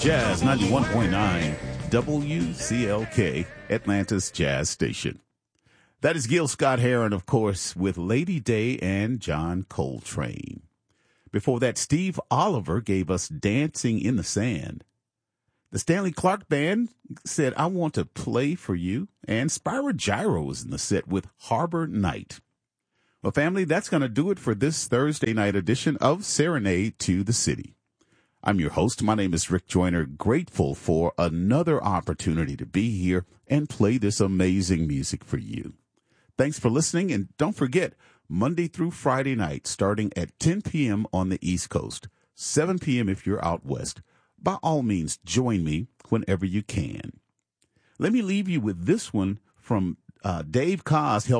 Jazz 91.9 WCLK, Atlanta's Jazz Station. That is Gil Scott-Heron, of course, with Lady Day and John Coltrane. Before that, Steve Oliver gave us Dancing in the Sand. The Stanley Clarke Band said, I Want to Play for You, and Spyro Gyro was in the set with Harbor Night. Well, family, that's going to do it for this Thursday night edition of Serenade to the City. I'm your host. My name is Rick Joyner, grateful for another opportunity to be here and play this amazing music for you. Thanks for listening, and don't forget, Monday through Friday night, starting at 10 p.m. on the East Coast, 7 p.m. if you're out west. By all means, join me whenever you can. Let me leave you with this one from Dave Koz helping